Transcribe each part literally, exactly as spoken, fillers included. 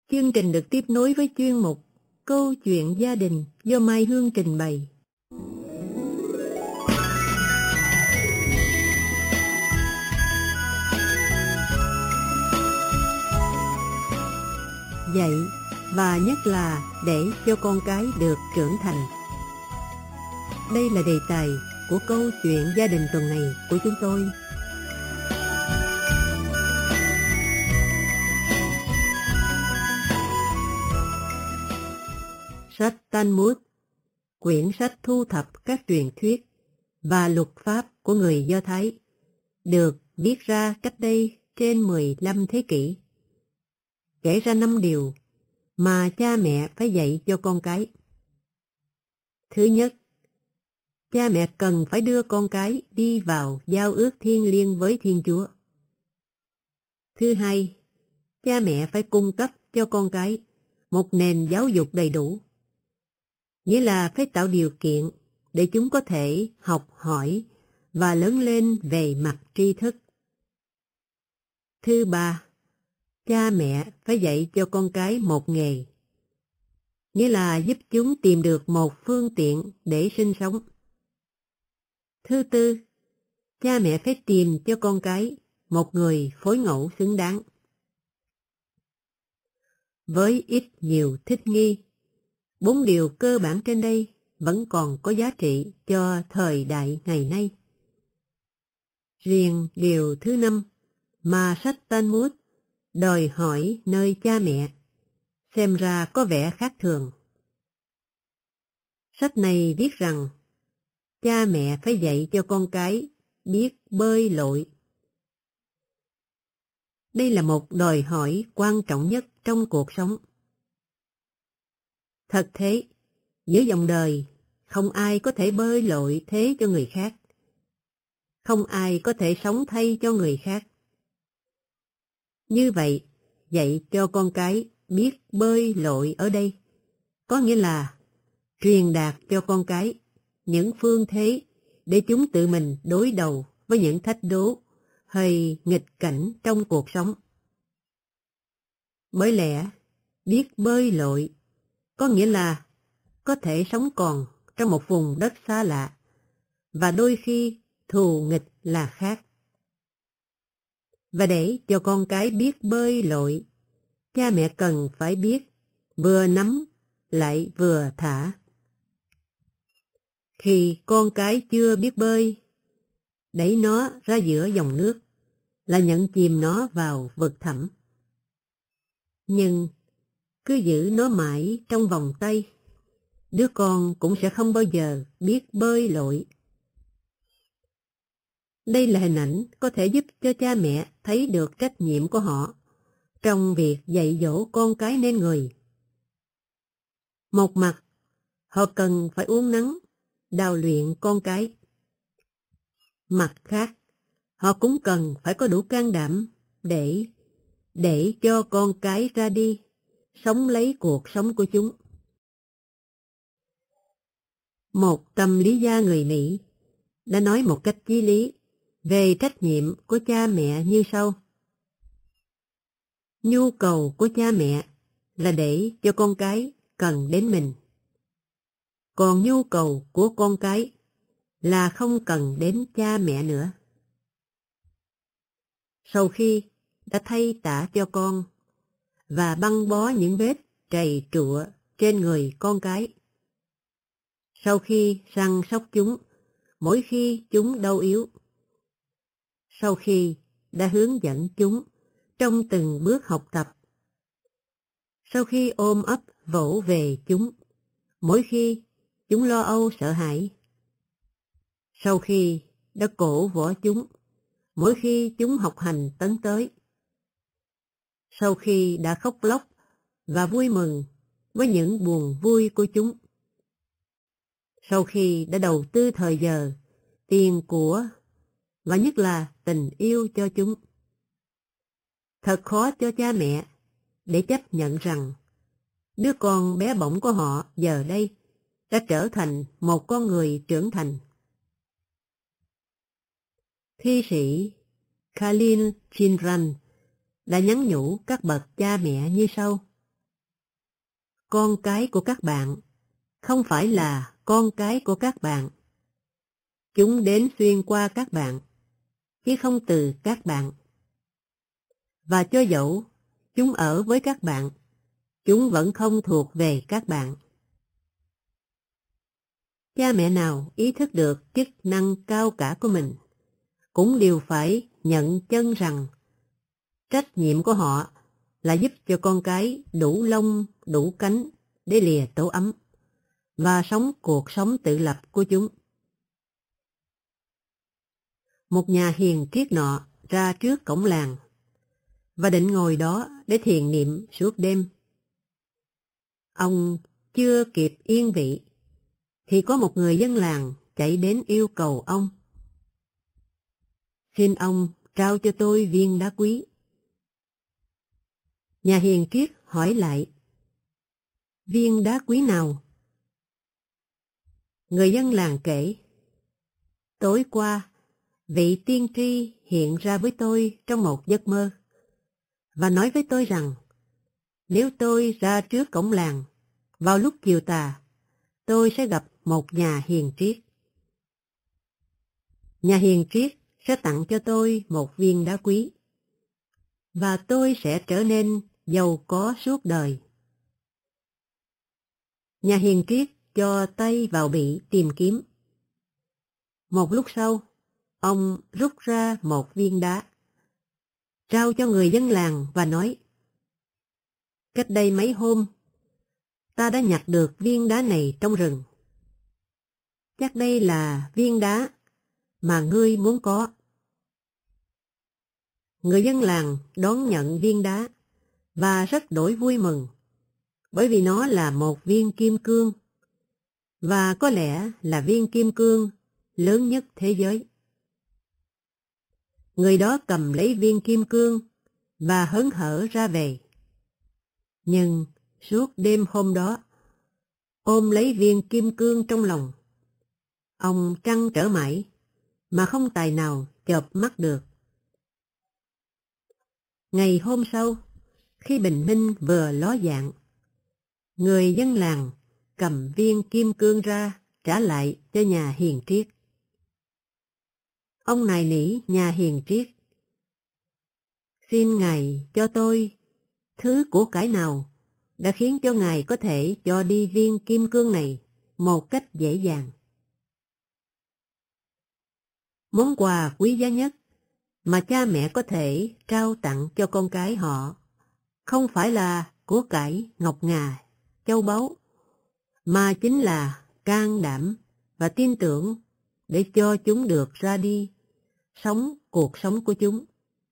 Chương trình được tiếp nối với chuyên mục Câu chuyện gia đình do Mai Hương trình bày. Dạy và nhất là để cho con cái được trưởng thành. Đây là đề tài của câu chuyện gia đình tuần này của chúng tôi. Sách Talmud, quyển sách thu thập các truyền thuyết và luật pháp của người Do Thái, được viết ra cách đây trên mười lăm thế kỷ, kể ra năm điều mà cha mẹ phải dạy cho con cái. Thứ nhất, cha mẹ cần phải đưa con cái đi vào giao ước thiêng liêng với Thiên Chúa. Thứ hai, cha mẹ phải cung cấp cho con cái một nền giáo dục đầy đủ, nghĩa là phải tạo điều kiện để chúng có thể học hỏi và lớn lên về mặt tri thức. Thứ ba, cha mẹ phải dạy cho con cái một nghề, nghĩa là giúp chúng tìm được một phương tiện để sinh sống. Thứ tư, cha mẹ phải tìm cho con cái một người phối ngẫu xứng đáng. Với ít nhiều thích nghi, bốn điều cơ bản trên đây vẫn còn có giá trị cho thời đại ngày nay. Riêng điều thứ năm mà sách Talmud đòi hỏi nơi cha mẹ xem ra có vẻ khác thường. Sách này viết rằng cha mẹ phải dạy cho con cái biết bơi lội. Đây là một đòi hỏi quan trọng nhất trong cuộc sống. Thật thế, giữa dòng đời, không ai có thể bơi lội thế cho người khác. Không ai có thể sống thay cho người khác. Như vậy, dạy cho con cái biết bơi lội ở đây, có nghĩa là truyền đạt cho con cái những phương thế để chúng tự mình đối đầu với những thách đố hay nghịch cảnh trong cuộc sống. Bởi lẽ, biết bơi lội có nghĩa là có thể sống còn trong một vùng đất xa lạ, và đôi khi thù nghịch là khác. Và để cho con cái biết bơi lội, cha mẹ cần phải biết vừa nắm lại vừa thả. Khi con cái chưa biết bơi, đẩy nó ra giữa dòng nước là nhận chìm nó vào vực thẳm. Nhưng cứ giữ nó mãi trong vòng tay, đứa con cũng sẽ không bao giờ biết bơi lội. Đây là hình ảnh có thể giúp cho cha mẹ thấy được trách nhiệm của họ trong việc dạy dỗ con cái nên người. Một mặt, họ cần phải uốn nắn, đào luyện con cái. Mặt khác, họ cũng cần phải có đủ can đảm để để cho con cái ra đi, sống lấy cuộc sống của chúng. Một tâm lý gia người Mỹ đã nói một cách chí lý về trách nhiệm của cha mẹ như sau. Nhu cầu của cha mẹ là để cho con cái cần đến mình. Còn nhu cầu của con cái là không cần đến cha mẹ nữa. Sau khi đã thay tã cho con và băng bó những vết trầy trụa trên người con cái, sau khi săn sóc chúng mỗi khi chúng đau yếu, sau khi đã hướng dẫn chúng trong từng bước học tập, sau khi ôm ấp vỗ về chúng mỗi khi chúng lo âu sợ hãi, sau khi đã cổ vũ chúng mỗi khi chúng học hành tấn tới, sau khi đã khóc lóc và vui mừng với những buồn vui của chúng, sau khi đã đầu tư thời giờ, tiền của và nhất là tình yêu cho chúng. Thật khó cho cha mẹ để chấp nhận rằng đứa con bé bỏng của họ giờ đây đã trở thành một con người trưởng thành. Thi sĩ Khalil Gibran đã nhắn nhủ các bậc cha mẹ như sau. con cái của các bạn, không phải là con cái của các bạn. Chúng đến xuyên qua các bạn, chứ không từ các bạn. Và cho dẫu chúng ở với các bạn, chúng vẫn không thuộc về các bạn. Cha mẹ nào ý thức được chức năng cao cả của mình, cũng đều phải nhận chân rằng trách nhiệm của họ là giúp cho con cái đủ lông, đủ cánh để lìa tổ ấm và sống cuộc sống tự lập của chúng. Một nhà hiền triết nọ ra trước cổng làng và định ngồi đó để thiền niệm suốt đêm. Ông chưa kịp yên vị thì có một người dân làng chạy đến yêu cầu ông: "Xin ông trao cho tôi viên đá quý." Nhà hiền triết hỏi lại: "Viên đá quý nào?" Người dân làng kể: "Tối qua, vị tiên tri hiện ra với tôi trong một giấc mơ và nói với tôi rằng nếu tôi ra trước cổng làng vào lúc chiều tà, tôi sẽ gặp một nhà hiền triết. Nhà hiền triết sẽ tặng cho tôi một viên đá quý và tôi sẽ trở nên giàu có suốt đời." Nhà hiền triết cho tay vào bị tìm kiếm. Một lúc sau, ông rút ra một viên đá, trao cho người dân làng và nói: "Cách đây mấy hôm, ta đã nhặt được viên đá này trong rừng. Chắc đây là viên đá mà ngươi muốn có." Người dân làng đón nhận viên đá và rất đổi vui mừng, bởi vì nó là một viên kim cương, và có lẽ là viên kim cương lớn nhất thế giới. Người đó cầm lấy viên kim cương và hớn hở ra về. Nhưng suốt đêm hôm đó, ôm lấy viên kim cương trong lòng, ông trăn trở mãi mà không tài nào chợp mắt được. Ngày hôm sau, khi bình minh vừa ló dạng, người dân làng cầm viên kim cương ra trả lại cho nhà hiền triết. Ông nài nỉ nhà hiền triết: "Xin Ngài cho tôi thứ của cải nào đã khiến cho Ngài có thể cho đi viên kim cương này một cách dễ dàng." Món quà quý giá nhất mà cha mẹ có thể trao tặng cho con cái họ không phải là của cải ngọc ngà, châu báu, mà chính là can đảm và tin tưởng để cho chúng được ra đi, sống cuộc sống của chúng.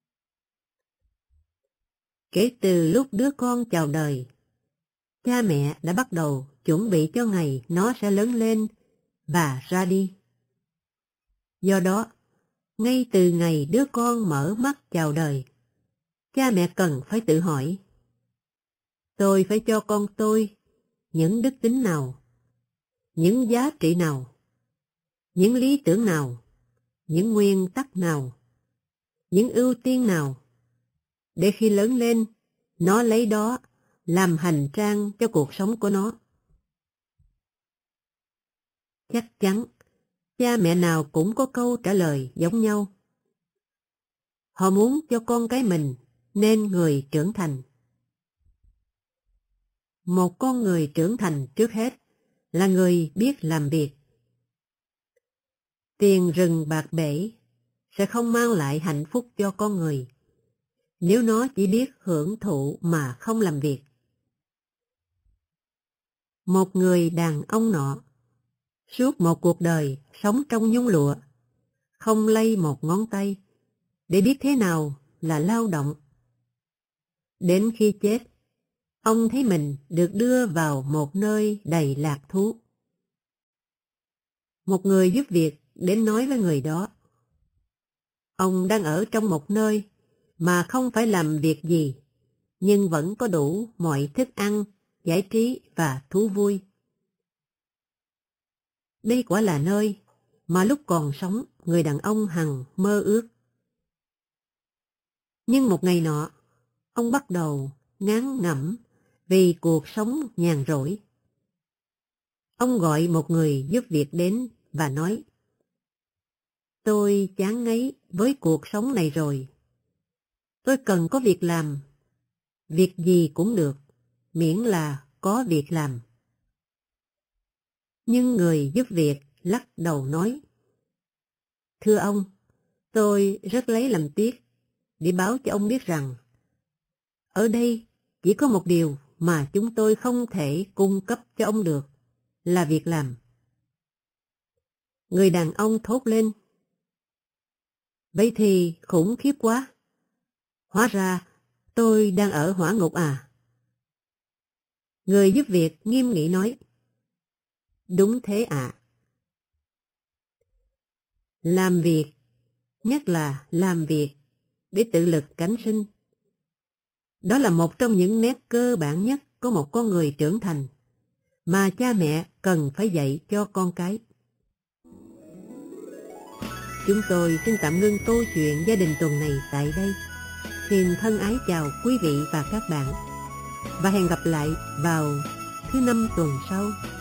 Kể từ lúc đứa con chào đời, cha mẹ đã bắt đầu chuẩn bị cho ngày nó sẽ lớn lên và ra đi. Do đó, ngay từ ngày đứa con mở mắt chào đời, cha mẹ cần phải tự hỏi: tôi phải cho con tôi những đức tính nào, những giá trị nào, những lý tưởng nào, những nguyên tắc nào, những ưu tiên nào, để khi lớn lên, nó lấy đó làm hành trang cho cuộc sống của nó. Chắc chắn, cha mẹ nào cũng có câu trả lời giống nhau. Họ muốn cho con cái mình nên người trưởng thành. Một con người trưởng thành trước hết là người biết làm việc. Tiền rừng bạc bể sẽ không mang lại hạnh phúc cho con người nếu nó chỉ biết hưởng thụ mà không làm việc. Một người đàn ông nọ suốt một cuộc đời sống trong nhung lụa, không lay một ngón tay để biết thế nào là lao động. Đến khi chết, ông thấy mình được đưa vào một nơi đầy lạc thú. Một người giúp việc đến nói với người đó: ông đang ở trong một nơi mà không phải làm việc gì, nhưng vẫn có đủ mọi thức ăn, giải trí và thú vui. Đây quả là nơi mà lúc còn sống người đàn ông hằng mơ ước. Nhưng một ngày nọ, ông bắt đầu ngán ngẩm vì cuộc sống nhàn rỗi. Ông gọi một người giúp việc đến và nói: Tôi chán ngấy với cuộc sống này rồi. Tôi cần có việc làm. Việc gì cũng được, miễn là có việc làm. Nhưng người giúp việc lắc đầu nói: Thưa ông, tôi rất lấy làm tiếc để báo cho ông biết rằng ở đây chỉ có một điều mà chúng tôi không thể cung cấp cho ông được, là việc làm. Người đàn ông thốt lên: Vậy thì khủng khiếp quá. Hóa ra tôi đang ở hỏa ngục à? Người giúp việc nghiêm nghị nói: Đúng thế ạ. Làm việc, nhất là làm việc để tự lực cánh sinh. Đó là một trong những nét cơ bản nhất của một con người trưởng thành mà cha mẹ cần phải dạy cho con cái. Chúng tôi xin tạm ngưng câu chuyện gia đình tuần này tại đây. Xin thân ái chào quý vị và các bạn, và hẹn gặp lại vào thứ năm tuần sau.